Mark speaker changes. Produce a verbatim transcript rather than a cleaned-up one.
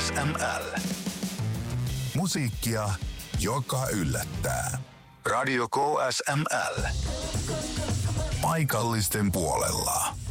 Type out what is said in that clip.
Speaker 1: S M L. Musiikkia, joka yllättää. Radio K S M L. Paikallisten puolella.